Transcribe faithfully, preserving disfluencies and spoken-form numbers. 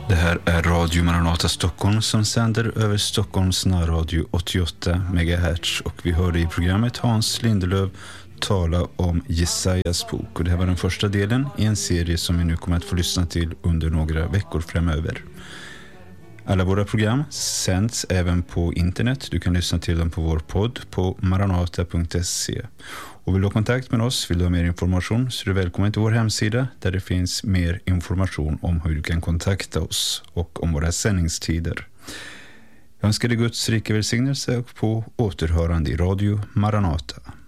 Det här är Radio Maranata Stockholm som sänder över Stockholms närradio åttioåtta megahertz, och vi hörde i programmet Hans Lindelöf tala om Jesajas bok, och det här var den första delen i en serie som vi nu kommer att få lyssna till under några veckor framöver. Alla våra program sänds även på internet. Du kan lyssna till dem på vår podd på maranata punkt se. Och vill du ha kontakt med oss, vill du ha mer information, så är du välkommen till vår hemsida där det finns mer information om hur du kan kontakta oss och om våra sändningstider. Jag önskar dig Guds rika välsignelse och på återhörande i Radio Maranata.